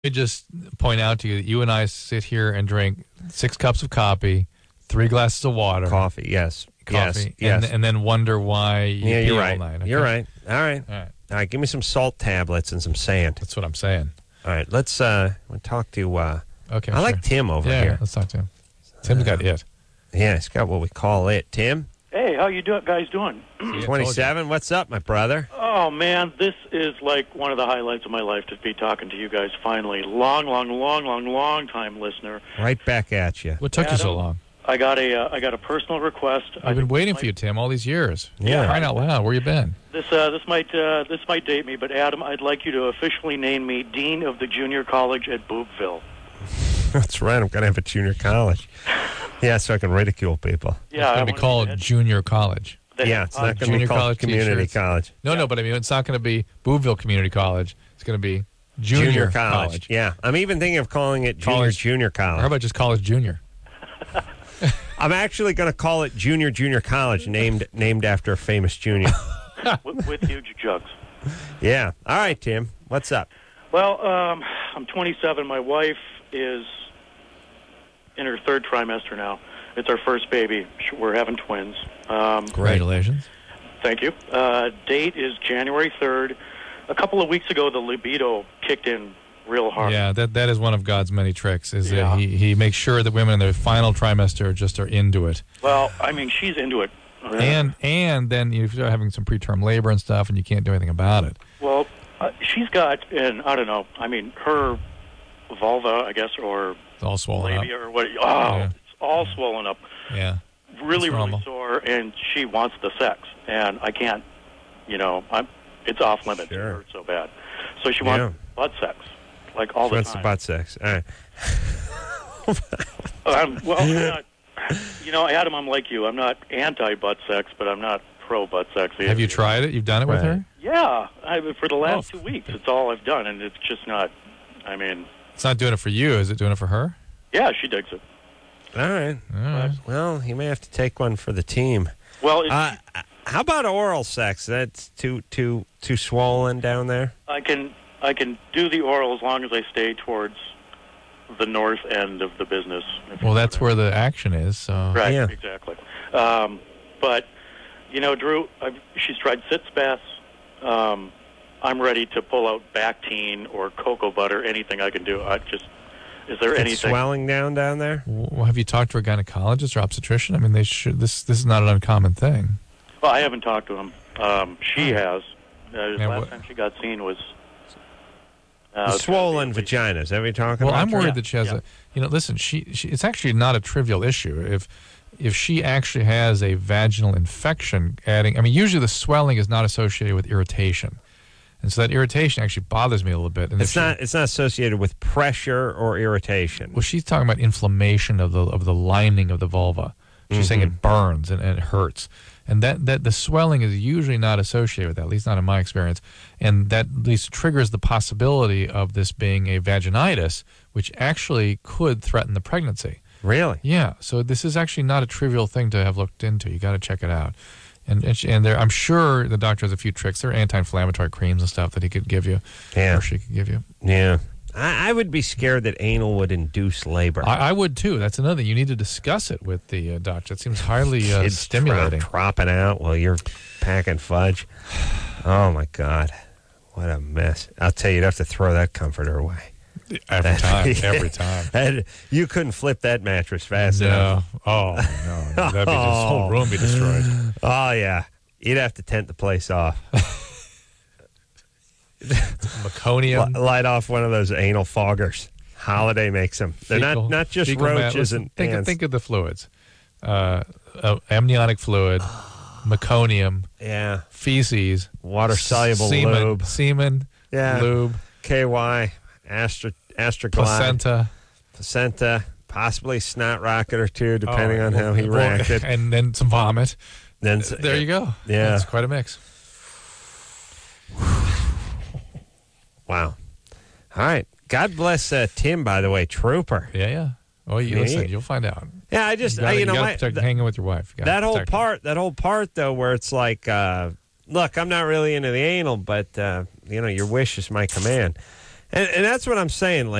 me just point out to you that you and I sit here and drink 6 cups of coffee, 3 glasses of water. Coffee, yes. Coffee. Yes. And then wonder why you pee you're all right. night. Okay? You're right. All right. All right. All right, give me some salt tablets and some sand. That's what I'm saying. All right, let's talk to... Okay. I like Tim over here. Let's talk to him. Tim's got it. Yeah, he's got what we call it. Tim? Hey, how you guys doing? 27. What's up, my brother? Oh, man, this is like one of the highlights of my life to be talking to you guys finally. Long time listener. Right back at you. What took you so long? I got a personal request. I've been waiting for you, Tim, all these years. Yeah. Crying out loud. Where you been? This might date me, but Adam, I'd like you to officially name me Dean of the Junior College at Boobville. That's right. I'm going to have a junior college. Yeah, so I can ridicule people. Yeah, It's going to be called junior college. Yeah, it's not going to be called community college. No, but I mean, it's not going to be Boobville Community College. It's going to be junior college. Yeah, I'm even thinking of calling it junior college. Or how about just college junior? I'm actually going to call it junior college, named after a famous junior. with huge jugs. Yeah. All right, Tim. What's up? Well, I'm 27. My wife is in her 3rd trimester now. It's our first baby. We're having twins. Congratulations. Thank you. Date is January 3rd. A couple of weeks ago, the libido kicked in real hard. Yeah, that is one of God's many tricks, is that he makes sure that women in their final trimester just are into it. Well, I mean, she's into it. And then you start having some preterm labor and stuff, and you can't do anything about it. Well, she's got, and I don't know, I mean, her vulva, I guess, or It's all swollen labia up. or what, Yeah. It's all swollen up. Yeah. Really normal. sore, and she wants the sex, and I can't, it's off limits. Sure. It hurts so bad. So she wants butt sex, like all She the wants time. the butt sex. All right. Adam, I'm like you. I'm not anti-butt sex, but I'm not pro-butt sex either. Have you tried it? You've done it with her? Yeah. For the last 2 weeks, it's all I've done, and it's just not, I mean... It's not doing it for you. Is it doing it for her? Yeah, she digs it. All right. Well, you may have to take one for the team. Well, how about oral sex? That's too swollen down there? I can do the oral as long as I stay towards the north end of the business. Well, that's where the action is. So. Right, Yeah. exactly. But, Drew, she's tried sitz baths. I'm ready to pull out Bactine or cocoa butter, anything I can do. Is there It's anything? swelling down there? Well, have you talked to a gynecologist or obstetrician? I mean, they should. This is not an uncommon thing. Well, I haven't talked to him. She has. Yeah, last time she got seen was... Swollen vaginas. Have you talked Well, about I'm that? worried that she has listen, she it's actually not a trivial issue. If she actually has a vaginal infection, usually the swelling is not associated with irritation. And so that irritation actually bothers me a little bit. And It's not associated with pressure or irritation. Well, she's talking about inflammation of the lining of the vulva. She's saying it burns and it hurts. And that the swelling is usually not associated with that, at least not in my experience. And that at least triggers the possibility of this being a vaginitis, which actually could threaten the pregnancy. Really? Yeah. So this is actually not a trivial thing to have looked into. You got to check it out. And there, I'm sure the doctor has a few tricks. There are anti-inflammatory creams and stuff that he could give you, or she could give you. Yeah. I would be scared that anal would induce labor. I would too. That's another thing. You need to discuss it with the doctor. It seems highly Kids stimulating. Dropping out while you're packing fudge. Oh, my God. What a mess. I'll tell you, you'd have to throw that comforter away. Every time. You couldn't flip that mattress fast enough. Oh, no. That'd be this whole room be destroyed. Oh, yeah. You'd have to tent the place off. Meconium. Light off one of those anal foggers. Holiday makes them. They're not just fecal roaches and ants. think of the fluids. Amniotic fluid, meconium, feces, water-soluble lube. Semen, lube. KY, Astroglide. Placenta, possibly snot rocket or two, depending on how he reacted. And then some vomit. Then there you go. Yeah. That's quite a mix. Wow. All right. God bless Tim, by the way, trooper. Yeah. Oh, listen, you'll find out. Yeah, you gotta protect hanging with your wife. That whole part, though, where it's like, look, I'm not really into the anal, but, your wish is my command. And that's what I'm saying,